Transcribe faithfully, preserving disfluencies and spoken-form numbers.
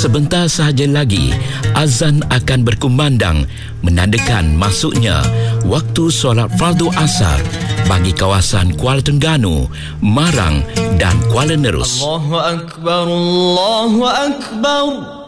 Sebentar sahaja lagi azan akan berkumandang menandakan masuknya waktu solat fardu asar bagi kawasan Kuala Terengganu, Marang dan Kuala Nerus. Allahu Akbar, Allahu Akbar.